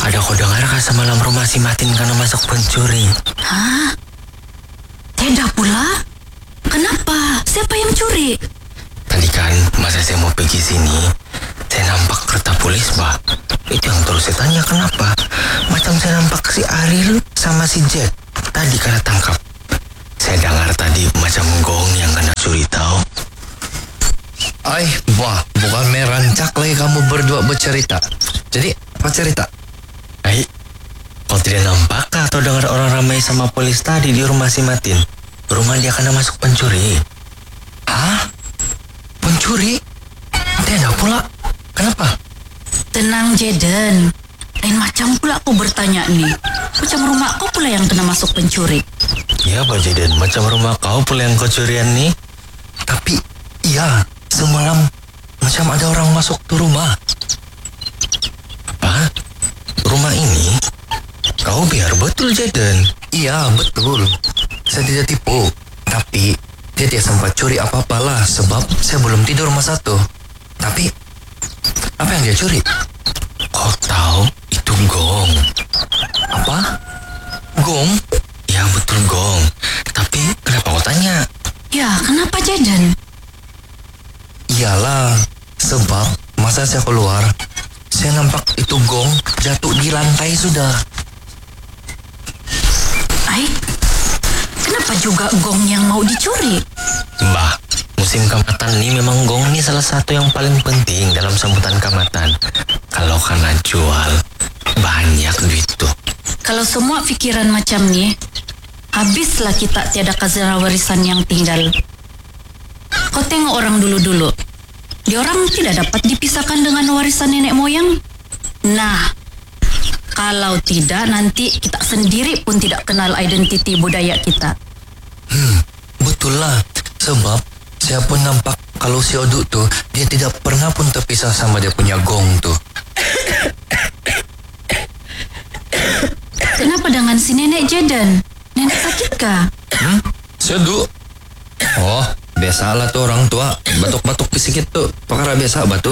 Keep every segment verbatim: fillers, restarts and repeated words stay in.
Ada kau dengar kah semalam rumah si Matin karena masuk pencuri? Hah? Tidak pula? Kenapa? Siapa yang curi? Tadi kan masa saya mau pergi sini, saya nampak kereta polis, Pak. Itu yang terus saya tanya kenapa. Macam saya nampak si Ariel sama si Jack tadi kena tangkap. Saya dengar tadi macam gong yang kena curi tahu. Ay, wah, bukan merancak lagi kamu berdua bercerita. Jadi, apa cerita? Ay, kau tidak nampak atau dengar orang ramai sama polis tadi di rumah si Matin? Rumah dia kena masuk pencuri. Hah? Pencuri? Tidak pula. Kenapa? Tenang, Jaden. Lain macam pula aku bertanya nih. Macam rumah kau pula yang kena masuk pencuri. Ya, Pak Jaden, macam rumah kau pula yang kau curian nih. Tapi, iya, semalam macam ada orang masuk ke rumah. Apa? Rumah ini? Kau biar betul, Jaden. Iya, betul. Saya tidak tipu. Tapi, dia tidak sempat curi apa-apalah sebab saya belum tidur masa itu. Tapi, apa yang dia curi? Kau tahu itu gong. Apa? Gong? Ya, betul gong. Tapi kenapa kau tanya? Ya, kenapa, Jaden? Iyalah, sebab masa saya keluar, saya nampak itu gong jatuh di lantai sudah. Ay, kenapa juga gong yang mau dicuri? Mbah, musim kamatan ini memang gong ini salah satu yang paling penting dalam sambutan kamatan. Kalau kena jual, banyak duit tuh. Kalau semua pikiran macam ni, habislah kita tiada khazanah warisan yang tinggal. Kau tengok orang dulu-dulu. Diorang tidak dapat dipisahkan dengan warisan nenek moyang. Nah, kalau tidak nanti kita sendiri pun tidak kenal identiti budaya kita. Hmm, betul lah. Sebab saya pun nampak kalau si Oduk tuh, dia tidak pernah pun terpisah sama dia punya gong tuh. Kenapa dengan si nenek Jaden? Nenek sakitkah? Hmm? Si Oduk? Oh, biasalah tuh orang tua. Batuk-batuk sedikit tuh. Perkara biasa batu.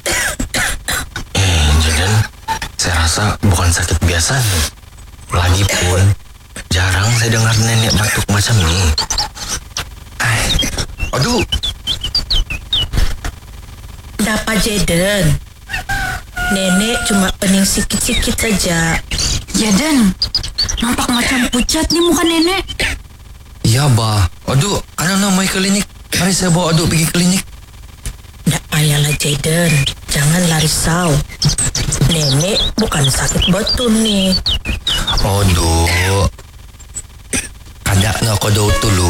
Eh, Jaden, saya rasa bukan sakit biasa nih. Lagipun, jarang saya dengar nenek batuk macam ini. Ay, aduh. Dapat Jaden. Nenek cuma pening sikit-sikit saja. Jaden, nampak macam pucat nih muka nenek. Iya, bah. Aduh, kan namanya klinik. Mari saya bawa Aduh pergi klinik. Tak payahlah Jaden. Janganlah risau. Nenek bukan sakit betul nih. Aduh. Kadaknya kau dah tulu.